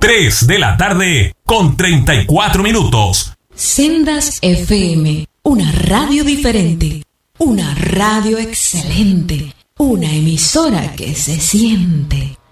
3 de la tarde con 34 minutos. Sendas FM, una radio diferente, una radio excelente, una emisora que se siente.